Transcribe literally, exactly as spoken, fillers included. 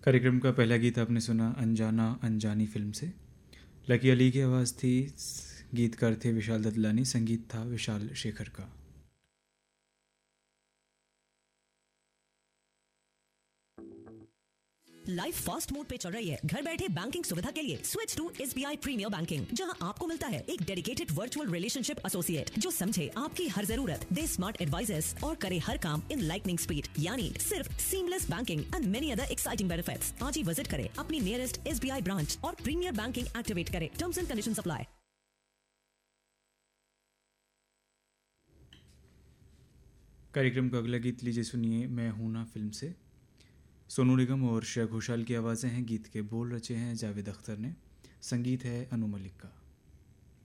कार्यक्रम का पहला गीत आपने सुना अनजाना अनजानी फिल्म से। लकी अली की आवाज़ थी, गीतकार थे विशाल ददलानी, संगीत था विशाल शेखर का। लाइफ फास्ट मोड पे चल रही है। घर बैठे बैंकिंग सुविधा के लिए switch to SBI premiere banking, जहां आपको मिलता है एक डेडिकेटेड वर्चुअल रिलेशनशिप एसोसिएट जो समझे आपकी हर जरूरत, दे स्मार्ट एडवाइजर्स और करे हर काम इन लाइटनिंग स्पीड, यानी सिर्फ seamless banking and many other exciting benefits. आज ही विजिट करें अपनी नियरेस्ट एसबीआई ब्रांच और प्रीमियर बैंकिंग एक्टिवेट करें। Terms and conditions apply. कार्यक्रम का अगला गीत लीजिए सुनिए मैं हूं ना फिल्म से। सोनू निगम और श्रेया घोषाल की आवाज़ें हैं, गीत के बोल रचे हैं जावेद अख्तर ने, संगीत है अनु मलिक का।